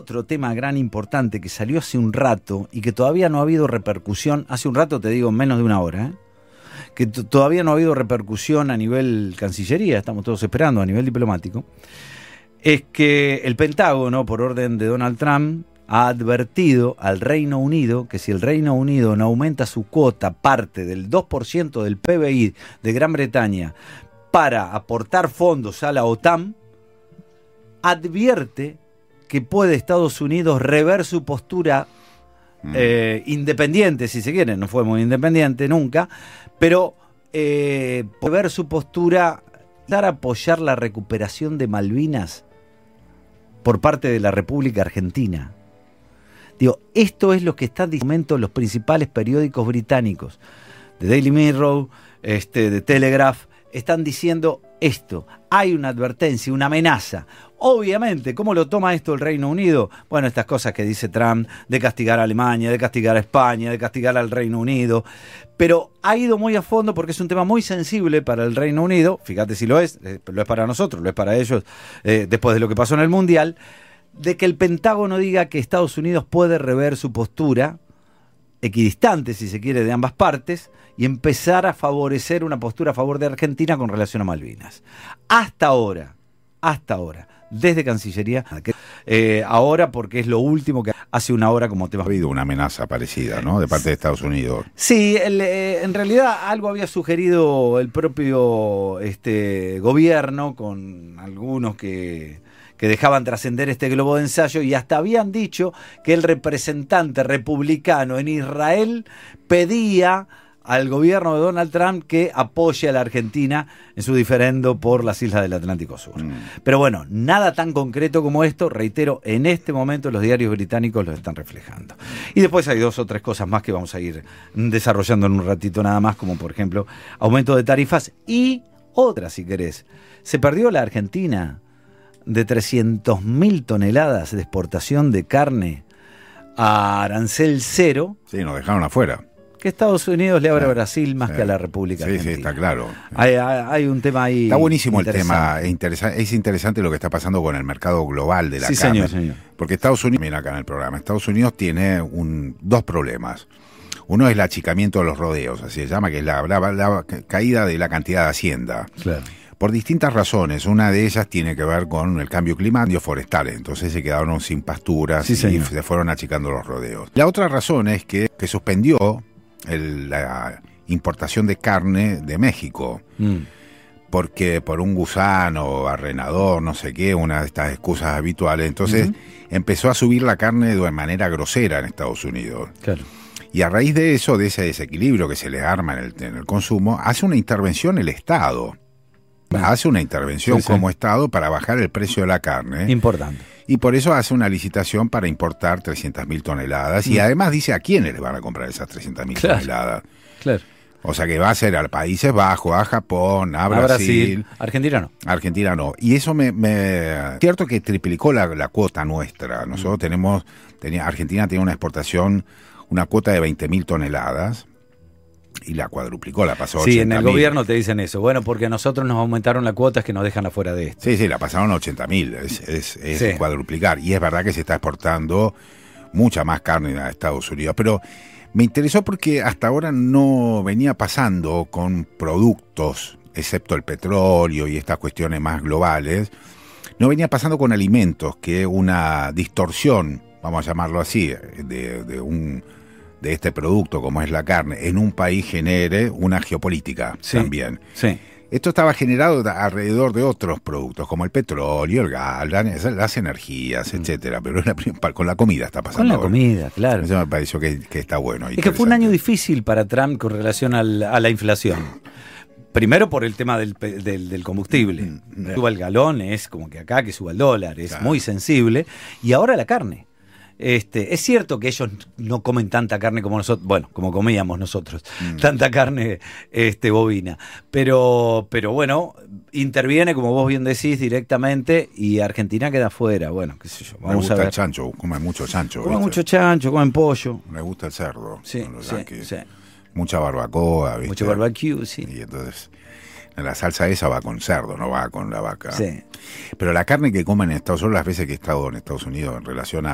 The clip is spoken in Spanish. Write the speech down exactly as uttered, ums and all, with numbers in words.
Otro tema gran importante que salió hace un rato y que todavía no ha habido repercusión, hace un rato te digo, en menos de una hora, ¿eh? que t- todavía no ha habido repercusión a nivel Cancillería, estamos todos esperando a nivel diplomático, es que el Pentágono, por orden de Donald Trump, ha advertido al Reino Unido que si el Reino Unido no aumenta su cuota parte del dos por ciento del P B I de Gran Bretaña para aportar fondos a la OTAN, advierte que puede Estados Unidos rever su postura mm. eh, independiente, si se quiere, no fue muy independiente nunca, pero eh, rever su postura, dar a apoyar la recuperación de Malvinas por parte de la República Argentina. Digo, esto es lo que están diciendo los principales periódicos británicos, The Daily Mirror, este, The Telegraph, están diciendo esto. Hay una advertencia, una amenaza. Obviamente, ¿cómo lo toma esto el Reino Unido? Bueno, estas cosas que dice Trump, de castigar a Alemania, de castigar a España, de castigar al Reino Unido, pero ha ido muy a fondo porque es un tema muy sensible para el Reino Unido, fíjate si lo es, eh, lo es para nosotros, lo es para ellos, eh, después de lo que pasó en el Mundial, de que el Pentágono diga que Estados Unidos puede rever su postura, equidistante si se quiere de ambas partes, y empezar a favorecer una postura a favor de Argentina con relación a Malvinas. Hasta ahora, hasta ahora, desde Cancillería, eh, ahora porque es lo último que hace una hora como tema. Ha habido una amenaza parecida, ¿no? De parte de Estados Unidos. Sí, el, eh, en realidad algo había sugerido el propio este, gobierno con algunos que... que dejaban trascender este globo de ensayo y hasta habían dicho que el representante republicano en Israel pedía al gobierno de Donald Trump que apoye a la Argentina en su diferendo por las islas del Atlántico Sur. Mm. Pero bueno, nada tan concreto como esto, reitero, en este momento los diarios británicos lo están reflejando. Y después hay dos o tres cosas más que vamos a ir desarrollando en un ratito nada más, como por ejemplo aumento de tarifas y otras, si querés. Se perdió la Argentina de trescientas mil toneladas de exportación de carne a arancel cero. Sí, nos dejaron afuera. Que Estados Unidos le abre a Brasil más sí. que a la República sí, Argentina. Sí, está claro. Hay, hay, hay un tema ahí. Está buenísimo el tema. Es, interesa- es interesante lo que está pasando con el mercado global de la sí, carne. Señor, señor. Porque Estados Unidos, mira acá en el programa, Estados Unidos tiene un, dos problemas. Uno es el achicamiento de los rodeos, así se llama, que es la, la, la caída de la cantidad de hacienda. Claro. Por distintas razones. Una de ellas tiene que ver con el cambio climático forestales. Entonces se quedaron sin pasturas sí, y señor. se fueron achicando los rodeos. La otra razón es que, que suspendió el, la importación de carne de México. Mm. Porque por un gusano, arrenador, no sé qué, una de estas excusas habituales. Entonces uh-huh. empezó a subir la carne de manera grosera en Estados Unidos. Claro. Y a raíz de eso, de ese desequilibrio que se le arma en el, en el consumo, hace una intervención el Estado. Hace una intervención sí, sí. como Estado para bajar el precio de la carne. Importante. Y por eso hace una licitación para importar trescientas mil toneladas. Mm. Y además dice a quiénes le van a comprar esas trescientas mil claro. toneladas. Claro. O sea que va a ser a Países Bajos, a Japón, a, a Brasil. Brasil. Argentina no. Argentina no. Y eso me... me... Cierto que triplicó la, la cuota nuestra. Nosotros mm. tenemos... Tenía, Argentina tiene una exportación, una cuota de veinte mil toneladas. Y la cuadruplicó, la pasó a sí, ochenta mil. Sí, en el gobierno te dicen eso. Bueno, porque a nosotros nos aumentaron la cuota, es que nos dejan afuera de esto. Sí, sí, la pasaron a ochenta mil. Es, es, es sí. cuadruplicar. Y es verdad que se está exportando mucha más carne a Estados Unidos. Pero me interesó porque hasta ahora no venía pasando con productos, excepto el petróleo y estas cuestiones más globales, no venía pasando con alimentos, que una distorsión, vamos a llamarlo así, de, de un... de este producto como es la carne en un país genere una geopolítica sí, también. Sí. Esto estaba generado alrededor de otros productos como el petróleo, el gas, las, las energías, mm. etcétera, pero la, con la comida está pasando. Con la ahora. comida, claro. Eso me pareció que, que está bueno. Es que fue un año difícil para Trump con relación al, a la inflación. Primero por el tema del, del, del combustible. Mm. Suba el galón, es como que acá que suba el dólar, es claro. muy sensible. Y ahora la carne. Este, es cierto que ellos no comen tanta carne como nosotros, bueno, como comíamos nosotros, mm. tanta carne este, bovina, pero, pero bueno, interviene, como vos bien decís, directamente y Argentina queda fuera, bueno, qué sé yo, vamos Me gusta a ver. El chancho, come mucho chancho. Come ¿viste? mucho chancho, comen pollo. Me gusta el cerdo. Sí, sí, sí. Mucha barbacoa, ¿viste? Mucho barbecue, sí. Y entonces... La salsa esa va con cerdo, no va con la vaca. Sí. Pero la carne que comen en Estados Unidos, las veces que he estado en Estados Unidos en relación a,